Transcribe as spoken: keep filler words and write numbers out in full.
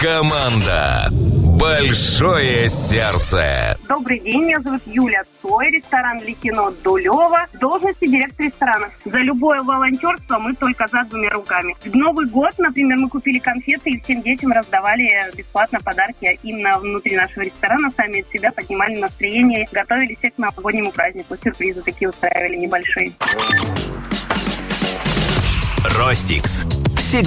Команда «Большое сердце». Добрый день, меня зовут Юля Цой, ресторан Ликино Дулево, в должности директора ресторана. За любое волонтерство мы только за двумя руками. В Новый год, например, мы купили конфеты и всем детям раздавали бесплатно подарки именно внутри нашего ресторана, сами от себя поднимали настроение, готовили всех к новогоднему празднику. Сюрпризы такие устраивали небольшие. Ростикс.